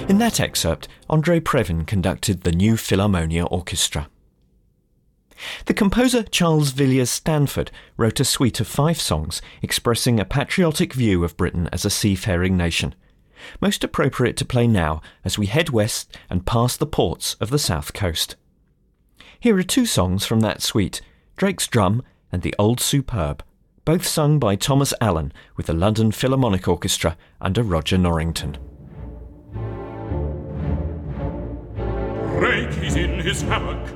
In that excerpt, Andrei Previn conducted the New Philharmonia Orchestra. The composer Charles Villiers Stanford wrote a suite of 5 songs expressing a patriotic view of Britain as a seafaring nation, most appropriate to play now as we head west and past the ports of the south coast. Here are 2 songs from that suite, Drake's Drum and The Old Superb, both sung by Thomas Allen with the London Philharmonic Orchestra under Roger Norrington. Drake is in his hammock,